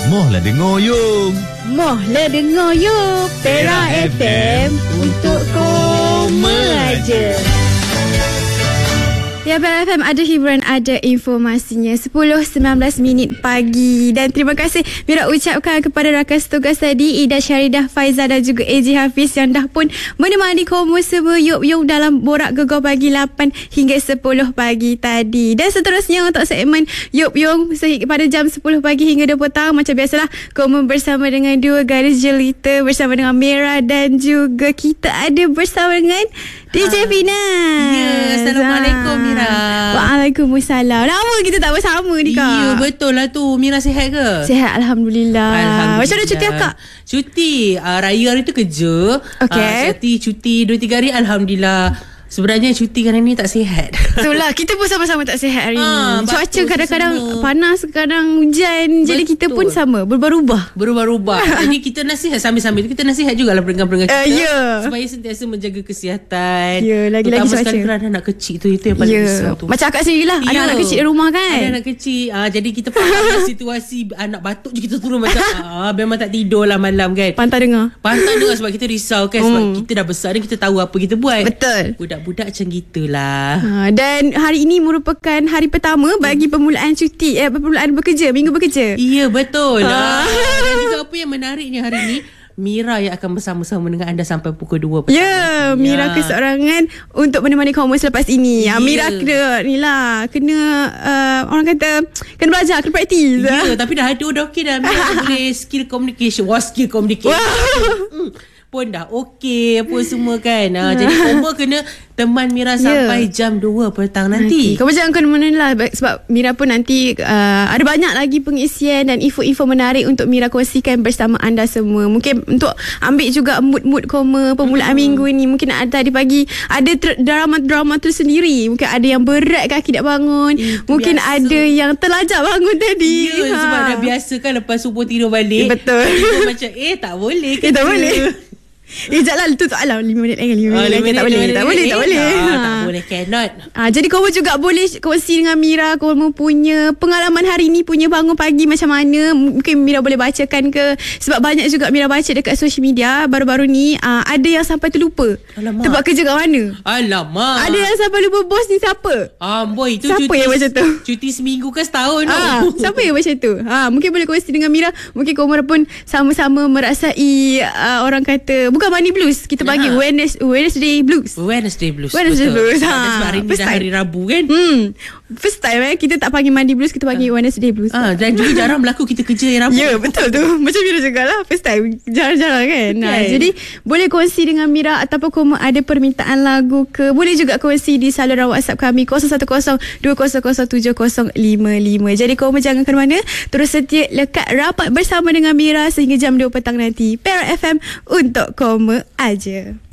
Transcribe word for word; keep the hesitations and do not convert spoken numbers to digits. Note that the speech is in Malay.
Mohlah dengar yuk. Mohlah dengar yuk. Pera F M untuk koma aja. Ya, Pera F M ada hiburan, ada informasinya. Sepuluh sembilan belas minit pagi. Dan terima kasih Mira ucapkan kepada rakan setugas tadi, Ida Syaridah Faizal dan juga A J Hafiz yang dah pun menemani kamu semua yuk-yuk dalam Borak Gegar pagi lapan hingga sepuluh pagi tadi. Dan seterusnya untuk segmen yuk-yuk pada jam sepuluh pagi hingga dua petang, macam biasalah kamu bersama dengan dua garis jelita, bersama dengan Mira dan juga kita ada bersama dengan D J Fina. Ya, Assalamualaikum Mira. Waalaikumsalam. Lama kita tak bersama ni, Kak. Ya, betul lah tu. Mira sihat ke? Sihat, Alhamdulillah. Alhamdulillah. Macam mana cuti Kak? Cuti uh, raya hari tu kerja. Okay. uh, Cuti cuti dua tiga hari, Alhamdulillah. Sebenarnya cuti kan ni tak sihat. Itulah, kita pun sama-sama tak sihat hari ha, ni. Cuaca kadang-kadang semua panas, kadang hujan. Betul. Jadi kita pun sama, berubah-ubah. Berubah-ubah. Jadi kita nasihat sambil-sambil kita nasihat jugalah pendengar-pendengar kita. Uh, yeah. Supaya sentiasa menjaga kesihatan. Ya, yeah, lagi-lagi cuaca. Terutama sekali anak kecil tu, itu yang paling yeah. risau tu. Macam akak sendiri lah, yeah. ada anak kecil di rumah kan. Ada anak kecil. Ah, jadi kita faham situasi anak batuk je kita turun macam ah, memang tak tidur lah malam kan. Pantang dengar. Pantang dengar sebab kita risau kan. Sebab mm. kita dah besar dan kita tahu apa kita buat. Betul. Budak-budak macam gitulah. Ha, dan hari ini merupakan hari pertama bagi permulaan cuti, eh, permulaan bekerja, minggu bekerja. Ya, betul. Ha. Dan juga apa yang menariknya hari ini, Mira yang akan bersama-sama dengan anda sampai pukul dua petang. Ya, Mira ya. keseorangan untuk menemani kamu selepas ini. Ya. Mira kena ni lah, kena uh, orang kata kena belajar, kena praktis. Ya, tapi dah ada dah okey dah. Mira boleh skill communication. Wah, skill communication. Hmm. Pun dah okey apa semua kan. Ha, jadi Koma kena teman Mira sampai yeah. jam dua petang nanti. Kau jangan kena mana lah, sebab Mira pun nanti uh, ada banyak lagi pengisian dan info-info menarik untuk Mira kongsikan bersama anda semua. Mungkin untuk ambil juga mood-mood Koma permulaan hmm. minggu ni. Mungkin ada tadi pagi ada ter- drama-drama tu sendiri. Mungkin ada yang berat kaki nak bangun. Itu mungkin biasa. Ada yang terlajak bangun tadi. Ya, ha. sebab dah biasa kan lepas subuh tidur balik. Betul. Macam eh tak boleh ke? Eh, tak boleh. Eh, sekejap lah. Tu tu alam lima minit lagi. lima minit lagi. Tak boleh. Tak boleh. Tak boleh. Tak boleh. Cannot. Ha, jadi kamu juga boleh kongsi dengan Mira. Kamu punya pengalaman hari ni, punya bangun pagi macam mana. Mungkin Mira boleh bacakan ke. Sebab banyak juga Mira baca dekat social media baru-baru ni. Uh, ada yang sampai terlupa. Alamak. Tempat kerja kat mana. Alamak. Ada yang sampai lupa bos ni siapa. Amboi, itu siapa cuti, yang macam tu? Cuti seminggu ke setahun ha, tu. Siapa yang macam tu? Ha, mungkin boleh kongsi dengan Mira. Mungkin kamu pun sama-sama merasai uh, orang kata, bukan money blues. Kita bagi ha. Wednesday, Wednesday blues. Wednesday blues. Wednesday betul. blues. Ha. Sebab hari ni dah hari Rabu kan. Hmm. First time eh kita tak panggil Monday blues, kita panggil ha. Wednesday blues. Ha. Dan juga jarang berlaku kita kerja hari Rabu. Ya, betul tu. Macam Mira juga lah. First time. Jarang-jarang kan. Okay. Ha. Jadi boleh kongsi dengan Mira ataupun kamu ada permintaan lagu ke. Boleh juga kongsi di saluran WhatsApp kami kosong satu kosong dua kosong kosong tujuh kosong lima lima. Jadi kamu jangan ke mana. Terus setia lekat rapat bersama dengan Mira sehingga jam dua petang nanti. Pera F M untuk koma aja.